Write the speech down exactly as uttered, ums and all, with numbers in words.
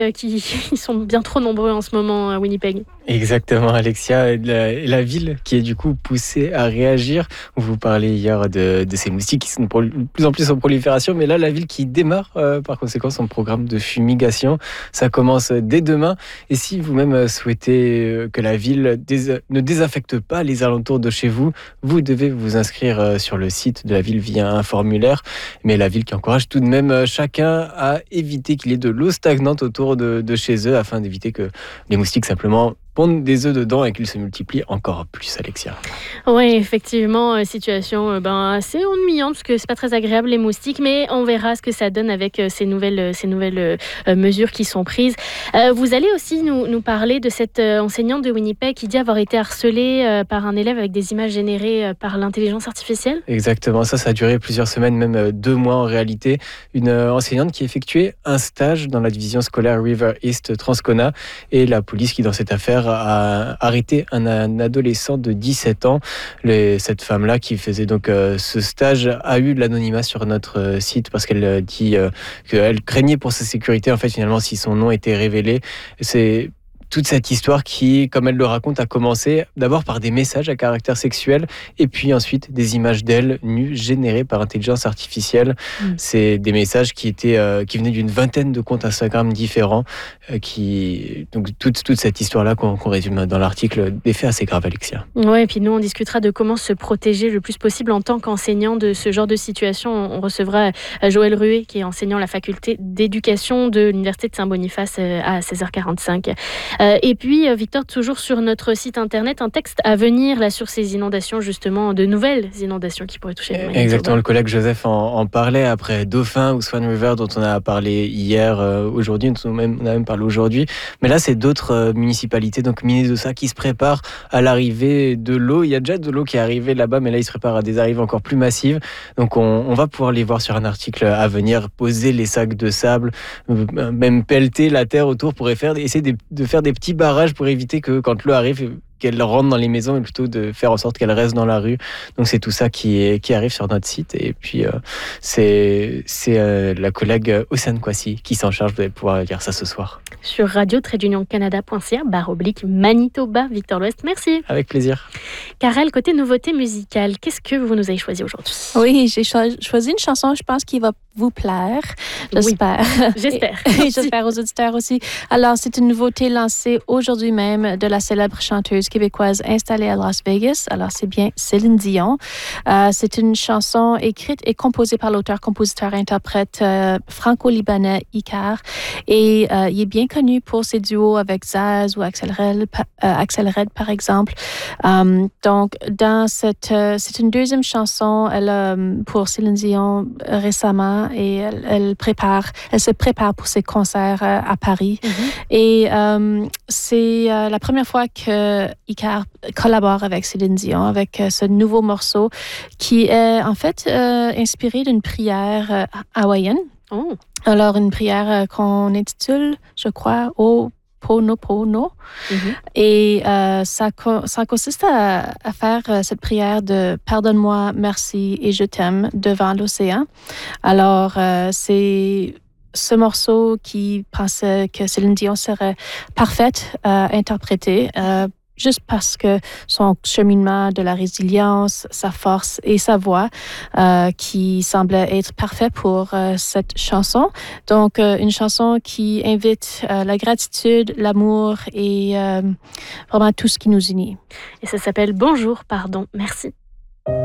euh, qui, qui sont bien trop nombreux en ce moment à Winnipeg. Exactement, Alexia, la, la ville qui est du coup poussée à réagir. Vous parlez hier de, de ces moustiques qui sont de plus en plus en prolifération, mais là, la ville qui démarre euh, par conséquent son programme de fumigation. Ça commence dès demain. Et si vous-même souhaitez que la ville dés- ne désinfecte pas les alentours de chez vous, vous devez vous inscrire sur le site de la ville via un formulaire. Mais la ville qui encourage tout de même chacun à éviter qu'il y ait de l'eau stagnante autour de, de chez eux afin d'éviter que les moustiques simplement pondent des œufs dedans et qu'ils se multiplient encore plus, Alexia. Oui, effectivement, euh, situation euh, ben, assez ennuyante parce que c'est pas très agréable les moustiques, mais on verra ce que ça donne avec euh, ces nouvelles, euh, ces nouvelles euh, mesures qui sont prises. Euh, vous allez aussi nous, nous parler de cette euh, enseignante de Winnipeg qui dit avoir été harcelée euh, par un élève avec des images générées euh, par l'intelligence artificielle. Exactement, ça, ça a duré plusieurs semaines, même euh, deux mois en réalité. Une euh, enseignante qui effectuait un stage dans la division scolaire River East Transcona et la police qui, dans cette affaire, a arrêté un, un adolescent de dix-sept ans. Les, cette femme-là qui faisait donc euh, ce stage a eu de l'anonymat sur notre euh, site parce qu'elle euh, dit euh, qu'elle craignait pour sa sécurité. En fait, finalement, si son nom était révélé, c'est toute cette histoire qui, comme elle le raconte, a commencé d'abord par des messages à caractère sexuel et puis ensuite des images d'elle nues générées par intelligence artificielle. Mmh. C'est des messages qui étaient euh, qui venaient d'une vingtaine de comptes Instagram différents. Euh, qui donc toute toute cette histoire-là qu'on, qu'on résume dans l'article, des faits assez graves, Alexia. Ouais, et puis nous on discutera de comment se protéger le plus possible en tant qu'enseignant de ce genre de situation. On recevra Joël Ruet qui est enseignant à la faculté d'éducation de l'université de Saint-Boniface à seize heures quarante-cinq. Euh, et puis, Victor, toujours sur notre site internet, un texte à venir là, sur ces inondations, justement, de nouvelles inondations qui pourraient toucher. Exactement, le collègue Joseph en, en parlait après Dauphin ou Swan River, dont on a parlé hier, euh, aujourd'hui, dont on, même, on a même parlé aujourd'hui. Mais là, c'est d'autres euh, municipalités, donc Minnesota, qui se préparent à l'arrivée de l'eau. Il y a déjà de l'eau qui est arrivée là-bas, mais là, ils se préparent à des arrivées encore plus massives. Donc, on, on va pouvoir les voir sur un article à venir, poser les sacs de sable, euh, même pelleter la terre autour pour faire, essayer de, de faire des petits barrages pour éviter que quand l'eau arrive, qu'elle rentre dans les maisons, mais plutôt de faire en sorte qu'elle reste dans la rue. Donc c'est tout ça qui, est, qui arrive sur notre site. Et puis euh, c'est, c'est euh, la collègue Océane Kwasi qui s'en charge. Vous allez pouvoir lire ça ce soir. Sur radio trait d'union canada point c a barre oblique Manitoba. Victor L'Ouest, merci. Avec plaisir. Karel, côté nouveauté musicale, qu'est-ce que vous nous avez choisi aujourd'hui? Oui, j'ai cho- choisi une chanson, je pense, qui va vous plaire. J'espère. Oui, j'espère. Et, et j'espère aux auditeurs aussi. Alors, c'est une nouveauté lancée aujourd'hui même de la célèbre chanteuse québécoise installée à Las Vegas. Alors, c'est bien Céline Dion. Euh, c'est une chanson écrite et composée par l'auteur-compositeur-interprète euh, franco-libanais Icar. Et euh, il est bien connu pour ses duos avec Zaz ou Axel Red, euh, Axel Red par exemple. Um, donc, dans cette, euh, c'est une deuxième chanson elle, euh, pour Céline Dion euh, récemment et elle, elle prépare, elle se prépare pour ses concerts euh, à Paris. Mm-hmm. Et euh, c'est euh, la première fois que Icar collabore avec Céline Dion, avec euh, ce nouveau morceau qui est en fait euh, inspiré d'une prière euh, hawaïenne. Oh. Alors, une prière euh, qu'on intitule, je crois, au Ho'oponopono. Mm-hmm. Et euh, ça, ça consiste à, à faire euh, cette prière de « Pardonne-moi, merci et je t'aime » devant l'océan. Alors, euh, c'est ce morceau qui pensait que Céline Dion serait parfaite à interpréter, euh, juste parce que son cheminement de la résilience, sa force et sa voix euh, qui semblait être parfait pour euh, cette chanson. Donc, euh, une chanson qui invite euh, la gratitude, l'amour et euh, vraiment tout ce qui nous unit. Et ça s'appelle « Bonjour, pardon, merci ».